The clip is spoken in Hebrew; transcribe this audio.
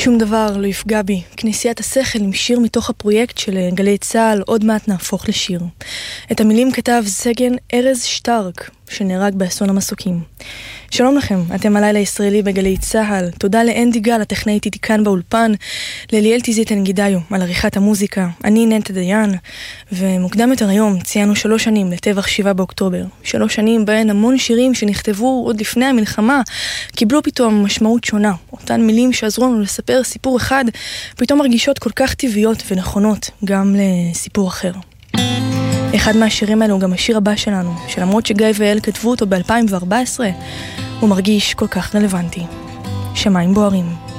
שום דבר לא יפגע בי. כנסיית השכל עם שיר מתוך הפרויקט של גלי צהל, עוד מעט נהפוך לשיר. את המילים כתב סגן ארז שטרק, שנהרג באסון המסוקים. שלום לכם, אתם הלילה ישראלי בגלי צהל. תודה לאנדי גל, הטכנאית איתי כאן באולפן, לליאל תיזיתן גידיו על עריכת המוזיקה. אני ננטה דיין, ומוקדם יותר היום ציינו 3 שנים לטבח 7 באוקטובר. 3 שנים בהן המון שירים שנכתבו עוד לפני המלחמה קיבלו פתאום משמעות שונה. אותן מילים שעזרו לנו לספר סיפור אחד פתאום מרגישות כל כך טבעיות ונכונות גם לסיפור אחר. אחד מהשירים האלו הוא גם השיר הבא שלנו, שלמרות שגיא ואל כתבו אותו ב-2014, הוא מרגיש כל כך רלוונטי. שמיים בוערים.